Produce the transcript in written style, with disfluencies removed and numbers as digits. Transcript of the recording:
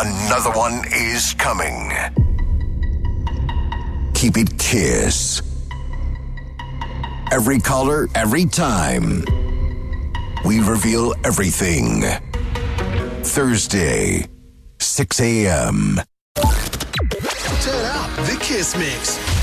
Another one is coming. Keep it Kiss. Every caller, every time. We reveal everything. Thursday, 6 a.m. Turn up the Kiss Mix.